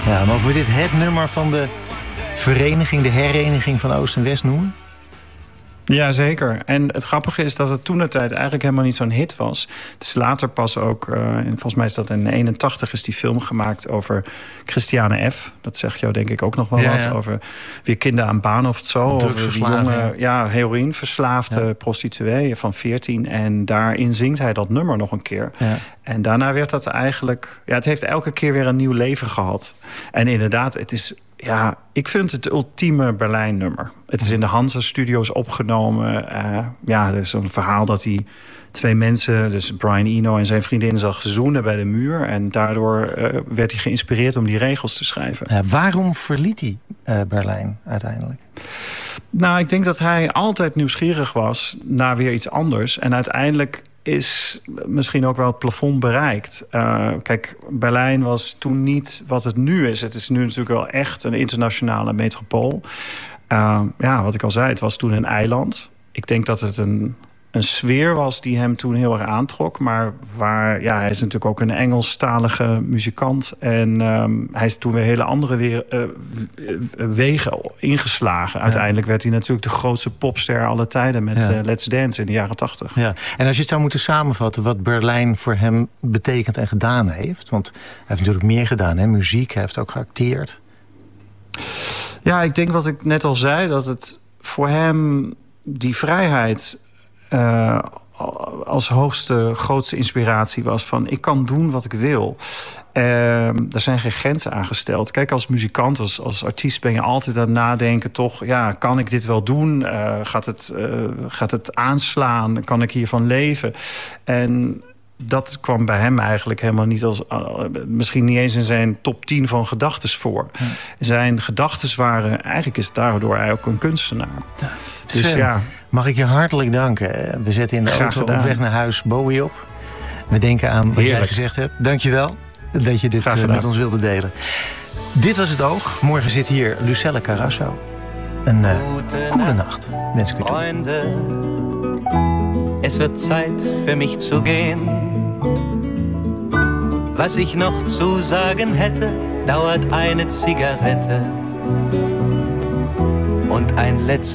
Ja, mogen we dit het nummer van de vereniging, de hereniging van Oost en West noemen? Ja, zeker. En het grappige is dat het toentertijd eigenlijk helemaal niet zo'n hit was. Het is later pas ook, en volgens mij is dat in 81 is die film gemaakt over Christiane F. Dat zegt jou denk ik ook nog wel wat. Over weer kinderen aan baan of zo. Over die jonge, heroïneverslaafde prostituee van 14. En daarin zingt hij dat nummer nog een keer. Ja. En daarna werd dat eigenlijk... Ja, het heeft elke keer weer een nieuw leven gehad. En inderdaad, het is... Ja, ik vind het ultieme Berlijn-nummer. Het is in de Hansa-studio's opgenomen. Er is een verhaal dat die twee mensen... dus Brian Eno en zijn vriendin zag zoenen bij de muur. En daardoor werd hij geïnspireerd om die regels te schrijven. Ja, waarom verliet hij Berlijn uiteindelijk? Nou, ik denk dat hij altijd nieuwsgierig was naar weer iets anders. En uiteindelijk is misschien ook wel het plafond bereikt. Kijk, Berlijn was toen niet wat het nu is. Het is nu natuurlijk wel echt een internationale metropool. Wat ik al zei, het was toen een eiland. Ik denk dat het een sfeer was die hem toen heel erg aantrok. Maar hij is natuurlijk ook een Engelstalige muzikant. En hij is toen weer hele andere wegen ingeslagen. Uiteindelijk werd hij natuurlijk de grootste popster aller tijden met Let's Dance in de jaren 80. Ja. En als je het zou moeten samenvatten wat Berlijn voor hem betekent en gedaan heeft. Want hij heeft natuurlijk meer gedaan, hè? Muziek, hij heeft ook geacteerd. Ja, ik denk wat ik net al zei, dat het voor hem die vrijheid als grootste inspiratie was van ik kan doen wat ik wil. Er zijn geen grenzen aangesteld. Kijk, als muzikant, als artiest ben je altijd aan het nadenken toch, kan ik dit wel doen? Gaat het aanslaan? Kan ik hiervan leven? En dat kwam bij hem eigenlijk helemaal niet als... misschien niet eens in zijn top 10 van gedachtes voor. Ja. Zijn gedachtes waren... Eigenlijk is daardoor hij ook een kunstenaar. Ja. Dus mag ik je hartelijk danken. We zetten in de auto op weg naar huis Bowie op. We denken aan wat jij gezegd hebt. Dank je wel dat je dit met ons wilde delen. Dit was Het Oog. Morgen zit hier Lucelle Carrasso. Een coole Nacht, wens ik u toe. Es wird Zeit für mich zu gehen. Was ich noch zu sagen hätte, dauert eine Zigarette und ein letztes